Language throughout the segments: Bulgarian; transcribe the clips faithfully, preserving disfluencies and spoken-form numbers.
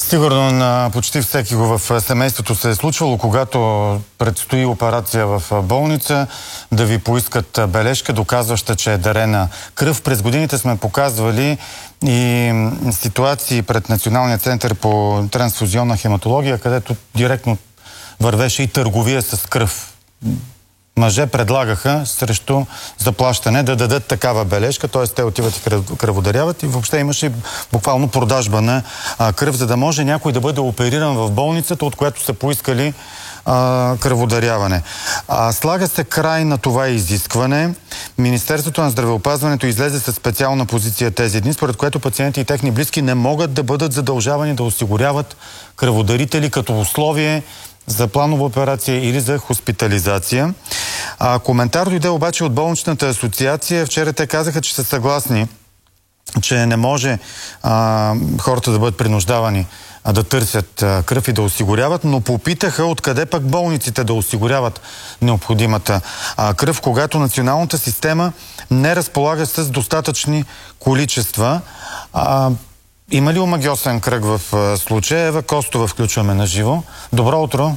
Сигурно на почти всеки го в семейството се е случвало, когато предстои операция в болница, да ви поискат бележка, доказваща, че е дарена кръв. През годините сме показвали и ситуации пред Националния център по трансфузионна хематология, където директно вървеше и търговия с кръв. Мъже предлагаха срещу заплащане да дадат такава бележка, т.е. те отиват и кръводаряват и въобще имаше буквално продажба на а, кръв, за да може някой да бъде опериран в болницата, от която са поискали а, кръводаряване. А, слага се край на това изискване. Министерството на здравеопазването излезе със специална позиция тези дни, според което пациенти и техни близки не могат да бъдат задължавани да осигуряват кръводарители като условие за планова операция или за хоспитализация. А, коментар дойде обаче от болничната асоциация. Вчера те казаха, че са съгласни, че не може а, хората да бъдат принуждавани а, да търсят а, кръв и да осигуряват, но попитаха откъде пък болниците да осигуряват необходимата а, кръв, когато националната система не разполага с достатъчни количества. А, Има ли омагьосен кръг в случая? Ева Костова включваме на живо. Добро утро!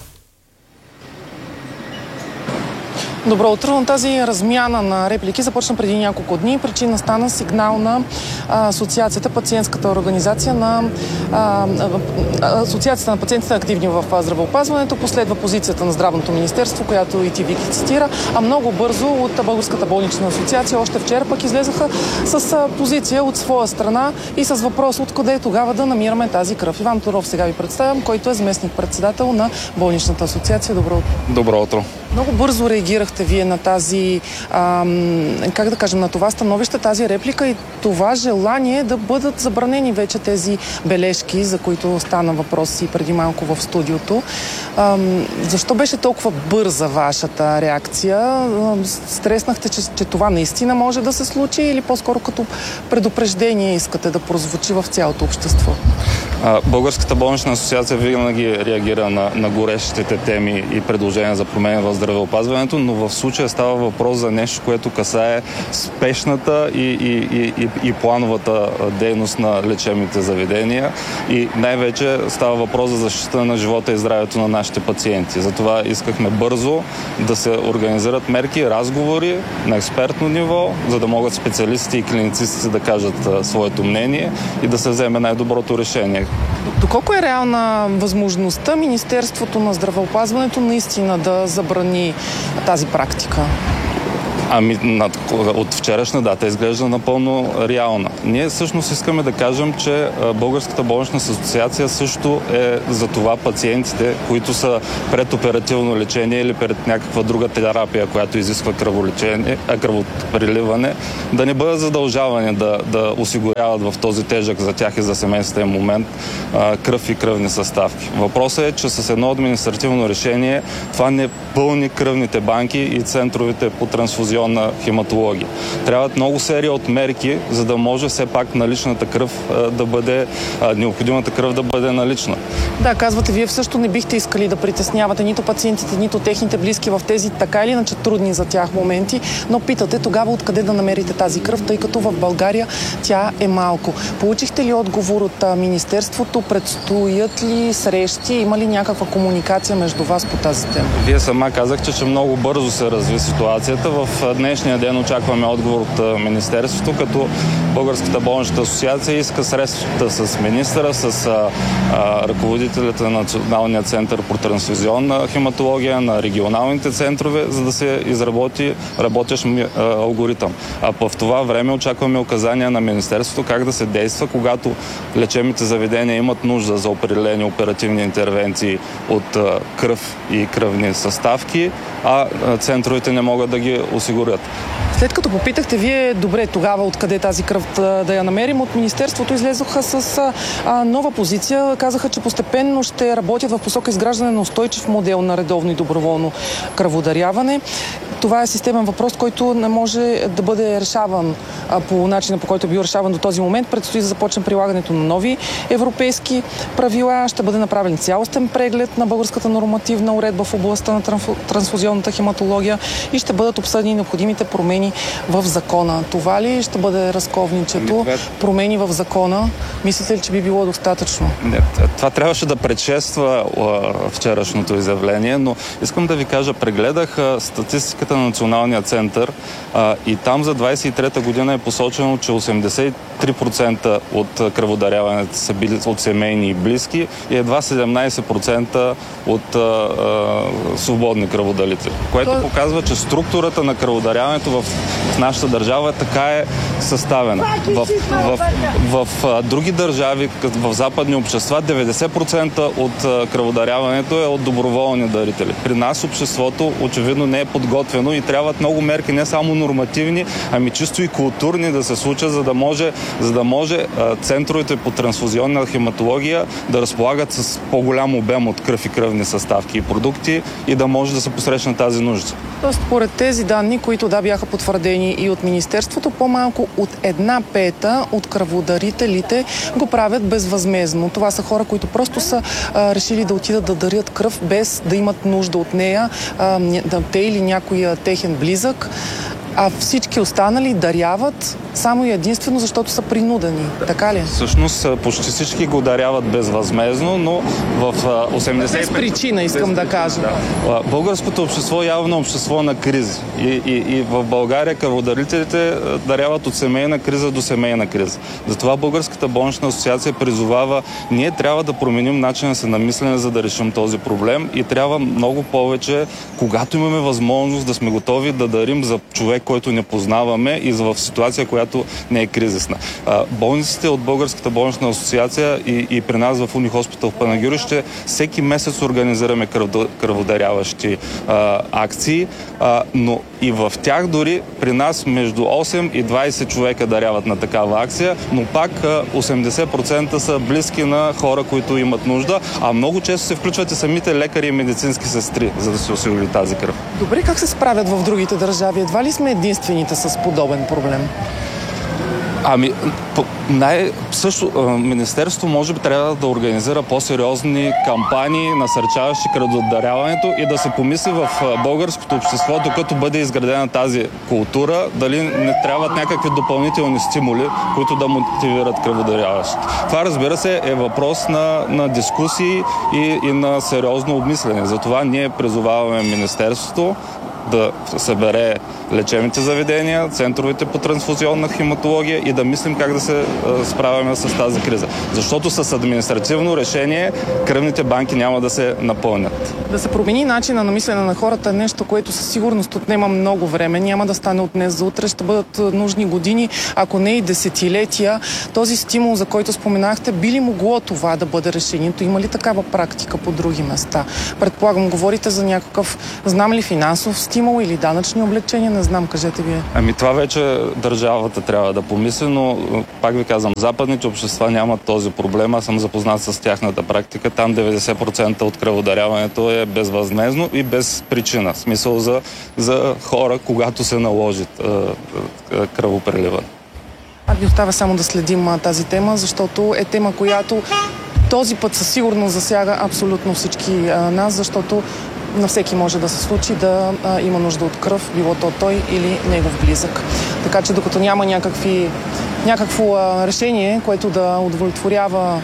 Добро утро. Тази размяна на реплики започна преди няколко дни. Причина стана сигнал на а, Асоциацията, пациентската организация на а, а, Асоциацията на пациентите активни в здравеопазването. Последва позицията на Здравното министерство, която и ти Вики цитира, а много бързо от Българската болнична асоциация още вчера пък излезаха с а, позиция от своя страна и с въпрос откъде тогава да намираме тази кръв. Иван Туров сега ви представям, който е заместник-председател на болничната асоциация. Добро утро. Добро утро. Много бързо реагирахте вие на тази, ам, как да кажем, на това становище, тази реплика и това желание да бъдат забранени вече тези бележки, за които стана въпрос и преди малко в студиото. Ам, защо беше толкова бърза вашата реакция? Ам, стреснахте, че, че това наистина може да се случи или по-скоро като предупреждение искате да прозвучи в цялото общество? Българската болнична асоциация винаги реагира на, на горещите теми и предложения за промени в здравеопазването, но в случая става въпрос за нещо, което касае спешната и, и, и, и плановата дейност на лечебните заведения и най-вече става въпрос за защита на живота и здравето на нашите пациенти. Затова искахме бързо да се организират мерки, разговори на експертно ниво, за да могат специалистите и клиницистите да кажат своето мнение и да се вземе най-доброто решение. Доколко е реална възможността Министерството на здравеопазването наистина да забрани тази практика? Ами, от вчерашна дата изглежда напълно реална. Ние всъщност искаме да кажем, че Българската болнична асоциация също е за това пациентите, които са предоперативно лечение или пред някаква друга терапия, която изисква кръволечение, кръвопреливане, да не бъдат задължавани да, да осигуряват в този тежък за тях и за семействата им момент кръв и кръвни съставки. Въпросът е, че с едно административно решение това не пълни кръвните банки и центровете по трансфузионна на хематология. Трябват много серия от мерки, за да може все пак наличната кръв а, да бъде, а, необходимата кръв да бъде налична. Да, казвате, вие също не бихте искали да притеснявате нито пациентите, нито техните близки в тези така или иначе трудни за тях моменти, но питате тогава откъде да намерите тази кръв, тъй като в България тя е малко. Получихте ли отговор от а, Министерството? Предстоят ли срещи? Има ли някаква комуникация между вас по тази тема? Вие сама казахте, че много бързо се разви ситуацията. В днешния ден очакваме отговор от Министерството, като Българската болнична асоциация иска средствата с министъра, с а, а, ръководителите на Националния център по трансфузионна хематология, на регионалните центрове, за да се изработи работещ а, алгоритъм. А в това време очакваме указания на Министерството как да се действа, когато лечебните заведения имат нужда за определени оперативни интервенции от а, кръв и кръвни съставки, а центровете не могат да ги осигурят. След като попитахте вие, добре, тогава откъде тази кръв да, да я намерим, от Министерството излезоха с а, нова позиция. Казаха, че постепенно ще работят в посока изграждане на устойчив модел на редовно и доброволно кръводаряване. това е системен въпрос, който не може да бъде решаван а, по начина, по който е бил решаван до този момент. Предстои да започне прилагането на нови европейски правила. Ще бъде направен цялостен преглед на българската нормативна уредба в областта на трансфузионната хематология и ще бъдат обсъдени необходимите промени в закона. Това ли ще бъде разковничето? Промени в закона? Мислите ли, че би било достатъчно? Не, това трябваше да предшества вчерашното изявление, но искам да ви кажа, прегледах а, статистиката на Националния център а, и там за двадесет и трета година е посочено, че осемдесет и три процента от кръводаряването са били от семейни и близки и едва седемнадесет процента от а, а, свободни кръводарители, което То... показва, че структурата на кръводаряването в, в нашата държава така е съставена. В, в, в, в а, други държави, в западни общества, деветдесет процента от а, кръводаряването е от доброволни дарители. При нас обществото очевидно не е подготвено и трябват много мерки, не само нормативни, ами чисто и културни да се случат, за да може, за да може а, центровете по трансфузионна хематология да разполагат с по-голям обем от кръв и кръвни съставки и продукти и да може да се посрещне тази нужда. Тоест, според тези данни, които да бяха потвърдени и от Министерството, по-малко от една пета от кръводарителите го правят безвъзмездно. Това са хора, които просто са а, решили да отидат да дарят кръв без да имат нужда от нея, а, да те или някой техен близък, а всички останали даряват само и единствено, защото са принудени. Така ли? Всъщност почти всички го даряват безвъзмездно, но в осемдесет... Без причина, искам да кажа. Да. Българското общество е явно общество на кризи. И, и, и в България кръводарителите даряват от семейна криза до семейна криза. Затова Българската болнична асоциация призовава, ние трябва да променим начина си на мислене, за да решим този проблем и трябва много повече, когато имаме възможност, да сме готови да дарим за човек, който не познаваме и в ситуация, която не е кризисна. Болниците от Българската болнична асоциация и, и при нас в Унихоспитал в Панагюрище всеки месец организираме кръводаряващи а, акции, а, но и в тях дори при нас между осем и двадесет човека даряват на такава акция, но пак осемдесет процента са близки на хора, които имат нужда, а много често се включват и самите лекари и медицински сестри, за да се осигури тази кръв. Добре, как се справят в другите държави? Едва ли сме единствените с подобен проблем? Ами, най- също Министерството може би трябва да организира по-сериозни кампании, насърчаващи кръводаряването и да се помисли в българското общество, докато бъде изградена тази култура, дали не трябват някакви допълнителни стимули, които да мотивират кръводаряващите. Това, разбира се, е въпрос на, на дискусии и, и на сериозно обмислене. Затова ние призоваваме Министерството да събере лечебните заведения, центровете по трансфузионна хематология и да мислим как да се справяме с тази криза. Защото с административно решение кръвните банки няма да се напълнят. Да се промени начина на мислене на хората е нещо, което със сигурност отнема много време. Няма да стане от днес за утре. Ще бъдат нужни години, ако не и десетилетия. Този стимул, за който споменахте, би ли могло това да бъде решението? Има ли такава практика по други места? Предполагам, говорите за някакъв, знам ли, финансов стимул или данъчни облегчения? Не знам, кажете вие. Ами това вече държавата трябва да помисли, но пак ви казвам, западните общества нямат този проблем. Аз съм запознат с тяхната практика. Там деветдесет процента от кръводаряването е безвъзмездно и без причина. В смисъл за, за хора, когато се наложи кръвопреливане. А ви остава само да следим а, тази тема, защото е тема, която този път със сигурност засяга абсолютно всички а, нас, защото на всеки може да се случи да а, има нужда от кръв, било то той или негов близък. Така че докато няма някакви, някакво а, решение, което да удовлетворява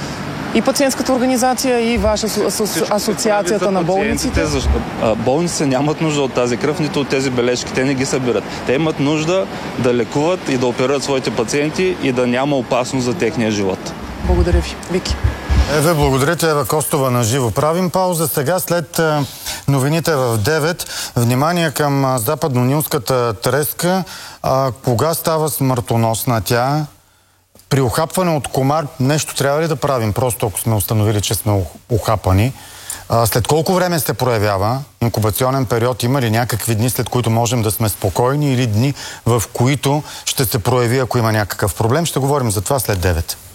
и пациентската организация, и ваша асоциацията на болниците. Болниците нямат нужда от тази кръв, нито от тези бележки. Те не ги събират. Те имат нужда да лекуват и да оперират своите пациенти и да няма опасност за техния живот. Благодаря ви. Вики. Еве, благодаря ти, Ева Костова, на живо. Правим пауза сега след новините в девет. Внимание към западно-нилската треска. А, кога става смъртоносна тя? При ухапване от комар нещо трябва ли да правим? Просто ако сме установили, че сме ухапани. А, след колко време се проявява? Инкубационен период има ли някакви дни, след които можем да сме спокойни, или дни, в които ще се прояви, ако има някакъв проблем? Ще говорим за това след девет.